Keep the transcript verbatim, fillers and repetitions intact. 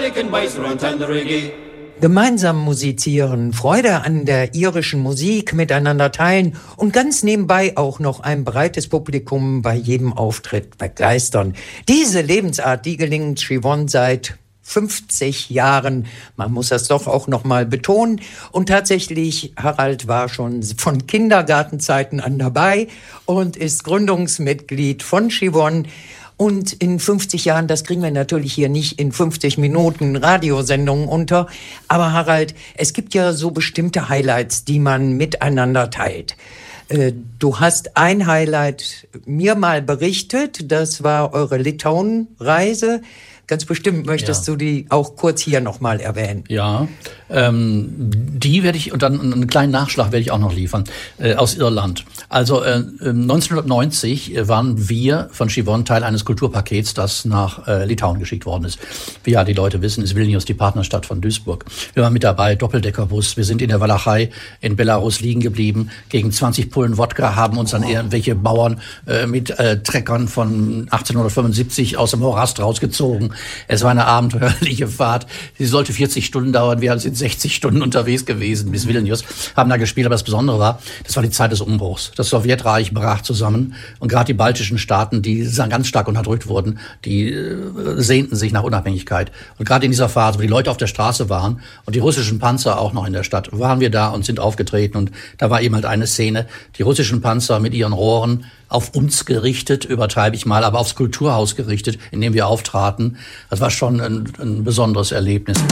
making wiser on Tenderiggy. Gemeinsam musizieren, Freude an der irischen Musik miteinander teilen und ganz nebenbei auch noch ein breites Publikum bei jedem Auftritt begeistern. Diese Lebensart, die gelingt Siobhan seit fünfzig Jahren. Man muss das doch auch noch mal betonen. Und tatsächlich, Harald war schon von Kindergartenzeiten an dabei und ist Gründungsmitglied von Siobhan. Und in fünfzig Jahren, das kriegen wir natürlich hier nicht in fünfzig Minuten Radiosendungen unter. Aber Harald, es gibt ja so bestimmte Highlights, die man miteinander teilt. Äh, du hast ein Highlight mir mal berichtet, das war eure Litauen-Reise. Ganz bestimmt möchtest ja. du die auch kurz hier nochmal erwähnen. Ja, ähm, die werde ich, und dann einen kleinen Nachschlag werde ich auch noch liefern, äh, aus Irland. Also äh, neunzehnhundertneunzig waren wir von Siobhan Teil eines Kulturpakets, das nach äh, Litauen geschickt worden ist. Wie ja die Leute wissen, ist Vilnius die Partnerstadt von Duisburg. Wir waren mit dabei, Doppeldeckerbus, wir sind in der Walachei in Belarus liegen geblieben, gegen zwanzig Pullen Wodka, haben uns dann irgendwelche Bauern äh, mit äh, Treckern von achtzehnhundertfünfundsiebzig aus dem Morast rausgezogen. Es war eine abenteuerliche Fahrt. Sie sollte vierzig Stunden dauern. Wir sind sechzig Stunden unterwegs gewesen bis Vilnius, haben da gespielt. Aber das Besondere war, das war die Zeit des Umbruchs. Das Sowjetreich brach zusammen. Und gerade die baltischen Staaten, die ganz stark unterdrückt wurden, die äh, sehnten sich nach Unabhängigkeit. Und gerade in dieser Phase, wo die Leute auf der Straße waren und die russischen Panzer auch noch in der Stadt, waren wir da und sind aufgetreten. Und da war eben halt eine Szene, die russischen Panzer mit ihren Rohren auf uns gerichtet, übertreibe ich mal, aber aufs Kulturhaus gerichtet, in dem wir auftraten. Das war schon ein, ein besonderes Erlebnis.